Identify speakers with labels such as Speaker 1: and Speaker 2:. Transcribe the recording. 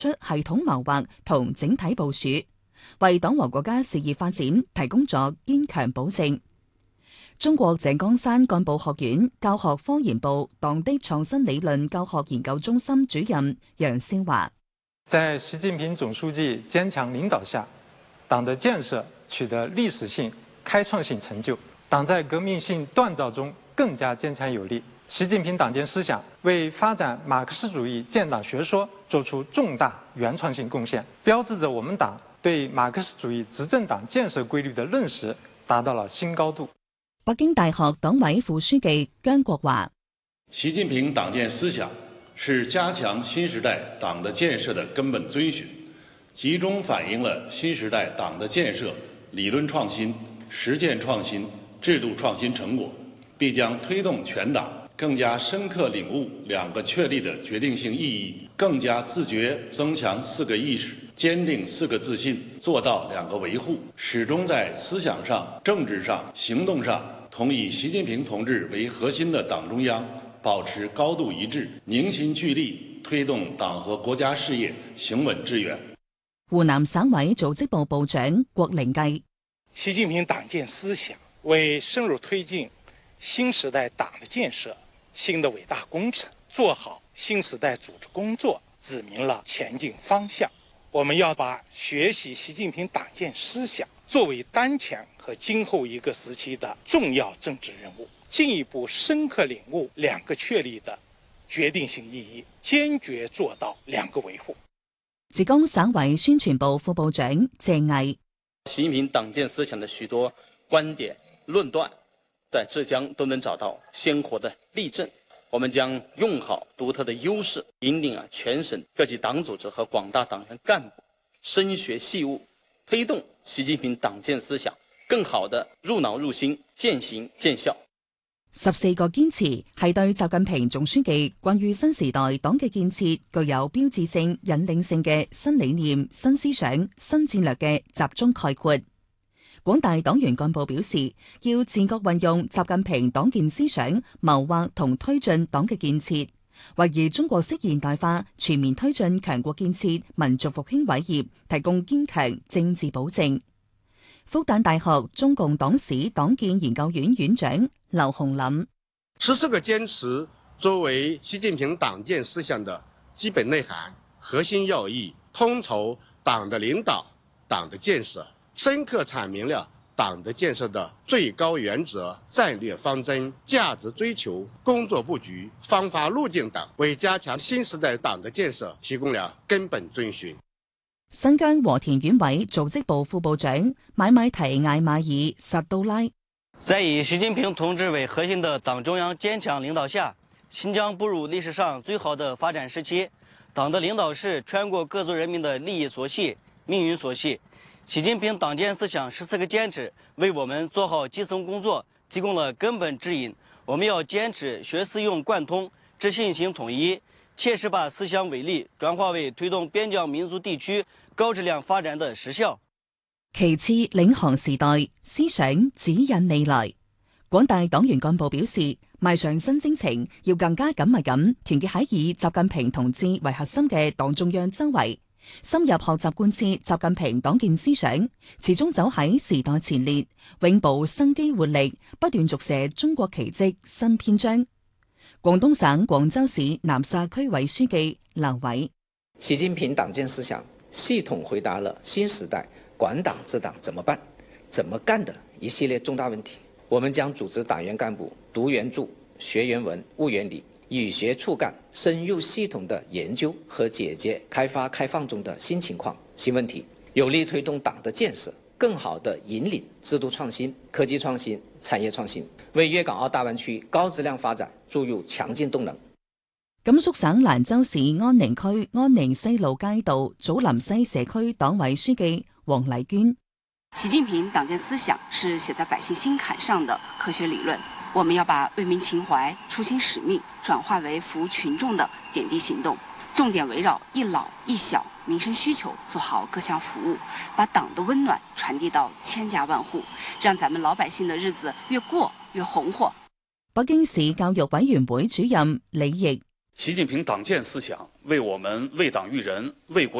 Speaker 1: 出系統謀劃同整體部署，為黨和國家事業發展提供咗堅強保證。中國井岡山幹部學院教學科研部黨的創新理論教學研究中心主任楊先華：
Speaker 2: 在習近平總書記堅強領導下，黨的建設取得歷史性、開創性成就，黨在革命性鍛造中更加堅強有力。習近平黨建思想為發展馬克思主義建黨學說作出重大原創性貢獻，標誌着我們黨對馬克思主義執政黨建設規律的認識達到了新高度。
Speaker 1: 北京大學黨委副書記姜國華：
Speaker 3: 習近平黨建思想是加強新時代黨的建設的根本遵循，集中反映了新時代黨的建設理論創新、實踐創新、制度創新成果，必將推動全黨更加深刻領悟兩個確立的決定性意義，更加自覺增強四個意識，堅定四個自信，做到兩個維護，始終在思想上、政治上、行動上同以習近平同志為核心的黨中央保持高度一致，凝心聚力，推動黨和國家事業行穩致遠。
Speaker 1: 湖南省委組織部部長郭玲計：
Speaker 4: 習近平黨建思想為深入推進新時代黨的建設新的偉大工程，做好新時代組織工作指明了前進方向。我們要把學習習近平黨建思想作為當前和今後一個時期的重要政治任務，進一步深刻領悟兩個確立的決定性意義，堅決做到兩個維護。
Speaker 1: 浙江省委宣傳部副部長謝毅：
Speaker 5: 習近平黨建思想的許多觀點論斷在浙江都能找到鮮活的例證，我們將用好獨特的優勢，引領全省各級黨組織和廣大黨員幹部深學細悟，推動習近平黨建思想更好地入腦入心、踐行見效。
Speaker 1: 14個堅持係對習近平總書記關於新時代黨嘅建設具有標誌性、引領性嘅新理念、新思想、新戰略嘅集中概括。廣大黨員幹部表示，要自覺運用習近平黨建思想，謀劃同推進黨嘅建設，為以中國式現代化全面推進強國建設、民族復興偉業提供堅強政治保證。復旦大學中共黨史黨建研究院院長劉洪林
Speaker 6: ：14個堅持作為習近平黨建思想的基本內涵、核心要義，統籌黨的領導、黨的建設，深刻闡明了黨的建設的最高原則、戰略方針、價值追求、工作布局、方法路徑等，為加強新時代黨的建設提供了根本遵循。
Speaker 1: 新疆和田縣委組織部副部長買買提艾馬爾薩杜拉：
Speaker 7: 在以習近平同志為核心的黨中央堅強領導下，新疆步入歷史上最好的發展時期。黨的領導是全國各族人民的利益所繫、命運所繫。習近平黨建思想14個堅持為我們做好基層工作提供了根本指引。我們要堅持學思用貫通、知信行統一，切實把思想偉力轉化為推動邊疆民族地區高質量發展的實效。
Speaker 1: 其次，領航時代，思想指引未來。廣大黨員幹部表示，邁上新征程，要更加緊密咁團結喺以習近平同志為核心嘅黨中央周圍，深入學習貫徹習近平黨建思想，始終走喺時代前列，永葆生機活力，不斷續寫中國奇蹟新篇章。廣東省廣州市南沙區委書記劉偉：
Speaker 8: 習近平黨建思想系統回答了新時代管黨治黨怎麼辦、怎麼幹的一系列重大問題。我們將組織黨員幹部讀原著、學原文、悟原理，與學促幹，深入系統的研究和解決開發開放中的新情況、新問題，有力推動黨的建設，更好地引領制度創新、科技創新、產業創新，為粵港澳大灣區高質量發展注入強勁動能。
Speaker 1: 甘肅省蘭州市安寧區安寧西路街道祖林西社區黨委書記黃麗娟：
Speaker 9: 習近平黨建思想是寫在百姓心坎上的科學理論，我們要把為民情懷、初心使命轉化為服務群眾的點滴行動，重點圍繞一老一小民生需求做好各項服務，把黨的溫暖傳遞到千家萬戶，讓咱們老百姓的日子越過越紅火。
Speaker 1: 北京市教育委員會主任李毅：
Speaker 10: 习近平党建思想为我们为党育人、为国